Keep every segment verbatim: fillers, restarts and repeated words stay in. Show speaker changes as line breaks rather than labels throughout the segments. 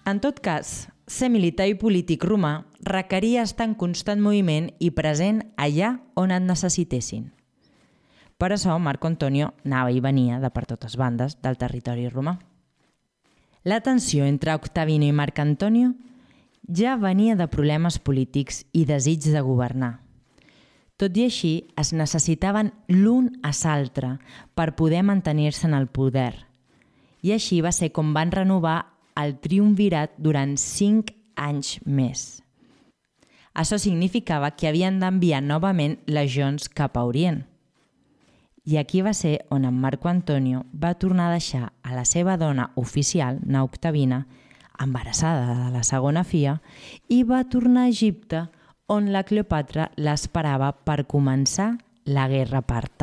En tot cas, ser militar i polític romà requeria estar en constant moviment i present allà on et necessitessin. Per això, Marco Antonio anava i venia de per totes bandes del territori romà. La tensió entre Octavino i Marc Antonio ja venia de problemes polítics i desig de governar. Tot i així, es necessitaven l'un a l'altre per poder mantenir-se en el poder. I així va ser com van renovar el triumvirat durant cinc anys més. Això significava que havien d'enviar novament legions cap a Orient. I aquí va ser on en Marco Antonio va tornar a deixar a la seva dona oficial, na Octavina, embarassada de la segona filla, i va tornar a Egipte, on la Cleopatra l'esperava per començar la guerra parta.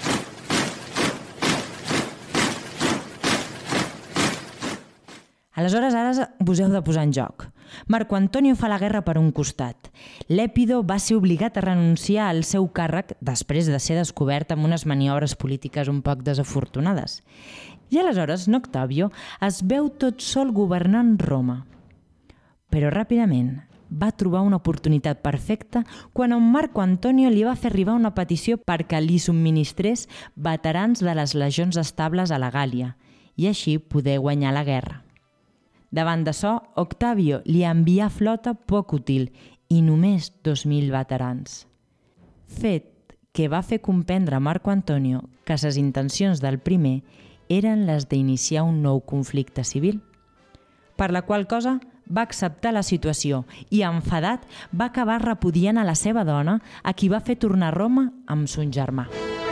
Aleshores, ara vos heu de posar en joc. Marco Antonio fa la guerra per un costat. Lèpido va ser obligat a renunciar al seu càrrec després de ser descobert amb unes maniobres polítiques un poc desafortunades. I aleshores, Octavio es veu tot sol governant Roma. Però ràpidament va trobar una oportunitat perfecta quan en Marco Antonio li va fer arribar una petició perquè li subministrés veterans de les legions estables a la Gàlia i així poder guanyar la guerra. Davant d'això, Octavio li envià flota poc útil i només dos mil veterans. Fet que va fer comprendre a Marco Antonio que les intencions del primer eren les d'iniciar un nou conflicte civil. Per la qual cosa va acceptar la situació i, enfadat, va acabar repudiant a la seva dona, a qui va fer tornar a Roma amb son germà.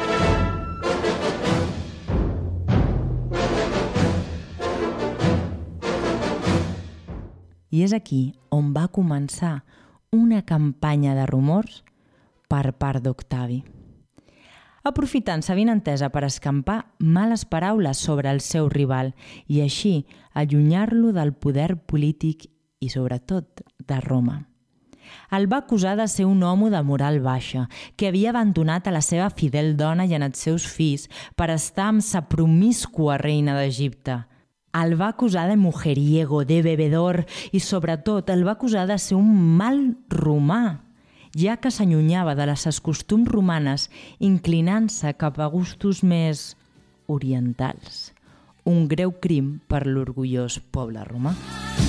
I és aquí on va començar una campanya de rumors per part d'Octavi. Aprofitant-se avinentesa per escampar males paraules sobre el seu rival i així allunyar-lo del poder polític i, sobretot, de Roma. El va acusar de ser un home de moral baixa, que havia abandonat a la seva fidel dona i en els seus fills per estar amb sa promíscua reina d'Egipte. El va acusar de mujeriego, de bebedor i, sobretot, el va acusar de ser un mal romà, ja que s'allunyava de les costums romanes, inclinant-se cap a gustos més orientals. Un greu crim per l'orgullós poble romà.